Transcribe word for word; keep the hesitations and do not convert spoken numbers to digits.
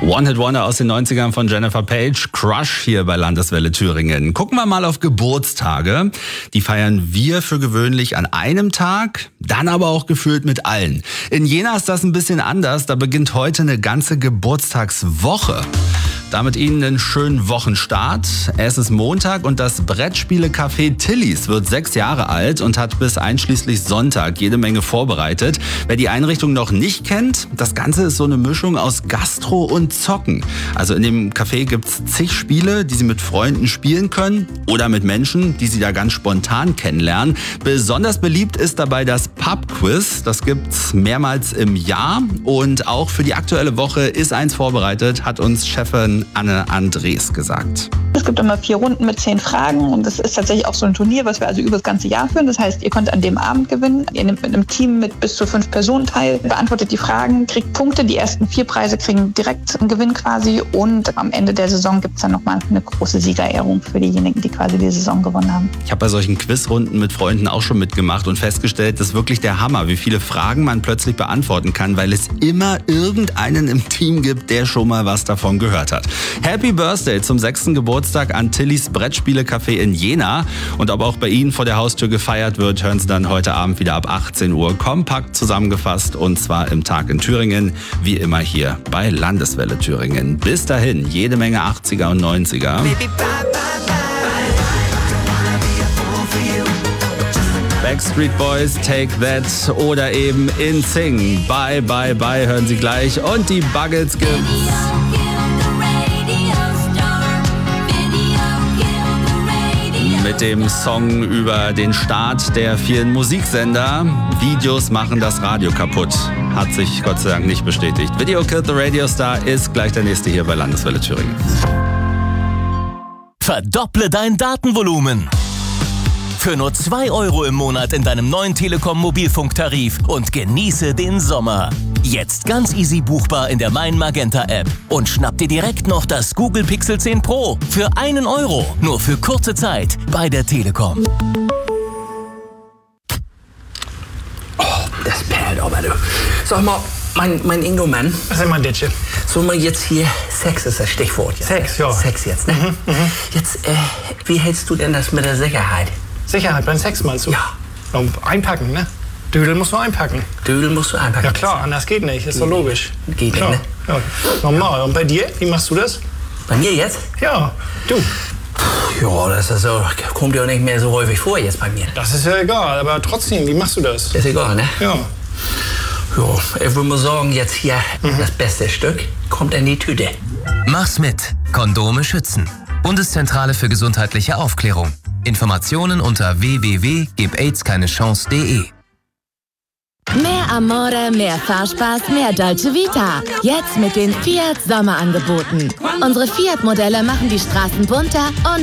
One-Hit-Wonder aus den neunzigern von Jennifer Page, Crush hier bei Landeswelle Thüringen. Gucken wir mal auf Geburtstage. Die feiern wir für gewöhnlich an einem Tag, dann aber auch gefühlt mit allen. In Jena ist das ein bisschen anders, da beginnt heute eine ganze Geburtstagswoche. Damit Ihnen einen schönen Wochenstart. Es ist Montag und das Brettspiele-Café Tillys wird sechs Jahre alt und hat bis einschließlich Sonntag jede Menge vorbereitet. Wer die Einrichtung noch nicht kennt, das Ganze ist so eine Mischung aus Gastro und Zocken. Also in dem Café gibt's zig Spiele, die Sie mit Freunden spielen können oder mit Menschen, die Sie da ganz spontan kennenlernen. Besonders beliebt ist dabei das Pub-Quiz. Das gibt's mehrmals im Jahr und auch für die aktuelle Woche ist eins vorbereitet, hat uns Chefin Anne Andres gesagt. Es gibt immer vier Runden mit zehn Fragen und das ist tatsächlich auch so ein Turnier, was wir also über das ganze Jahr führen. Das heißt, ihr könnt an dem Abend gewinnen. Ihr nehmt mit einem Team mit bis zu fünf Personen teil, beantwortet die Fragen, kriegt Punkte. Die ersten vier Preise kriegen direkt einen Gewinn quasi und am Ende der Saison gibt es dann nochmal eine große Siegerehrung für diejenigen, die quasi die Saison gewonnen haben. Ich habe bei solchen Quizrunden mit Freunden auch schon mitgemacht und festgestellt, das ist wirklich der Hammer, wie viele Fragen man plötzlich beantworten kann, weil es immer irgendeinen im Team gibt, der schon mal was davon gehört hat. Happy Birthday zum sechsten Geburtstag an Tillys Brettspiele-Café in Jena. Und ob auch bei Ihnen vor der Haustür gefeiert wird, hören Sie dann heute Abend wieder ab achtzehn Uhr kompakt zusammengefasst. Und zwar im Tag in Thüringen, wie immer hier bei Landeswelle Thüringen. Bis dahin, jede Menge achtziger und neunziger. Backstreet Boys, Take That oder eben In Sing. Bye, bye, bye, hören Sie gleich. Und die Buggles gibt's. Mit dem Song über den Start der vielen Musiksender. Videos machen das Radio kaputt. Hat sich Gott sei Dank nicht bestätigt. Video Killed the Radio Star ist gleich der nächste hier bei Landeswelle Thüringen. Verdopple dein Datenvolumen. Für nur zwei Euro im Monat in deinem neuen Telekom-Mobilfunktarif und genieße den Sommer. Jetzt ganz easy buchbar in der Mein Magenta App. Und schnapp dir direkt noch das Google Pixel zehn Pro für einen Euro. Nur für kurze Zeit bei der Telekom. Oh, das perlt aber, du. Sag mal, mein, mein Ingo-Mann. Was ist mein Ditsche? So mal jetzt hier, Sex ist das Stichwort. Jetzt. Sex, ja. Sex jetzt, ne? Mhm, mhm. Jetzt, äh, wie hältst du denn das mit der Sicherheit? Sicherheit beim Sex meinst du? Ja. Und einpacken, ne? Dödel musst du einpacken. Dödel musst du einpacken. Ja klar, anders geht nicht, ist doch logisch. Geht klar. nicht, ne? Ja. Normal. Und bei dir, wie machst du das? Bei mir jetzt? Ja, du. Ja, das ist so, kommt ja nicht mehr so häufig vor jetzt bei mir. Das ist ja egal, aber trotzdem, wie machst du das? Ist egal, ne? Ja. Ja, ich würde mal sagen, jetzt hier mhm. das beste Stück kommt in die Tüte. Mach's mit. Kondome schützen. Bundeszentrale für gesundheitliche Aufklärung. Informationen unter w w w punkt gib aids keine chance punkt de. Mehr Amore, mehr Fahrspaß, mehr Dolce Vita. Jetzt mit den Fiat Sommerangeboten. Unsere Fiat-Modelle machen die Straßen bunter und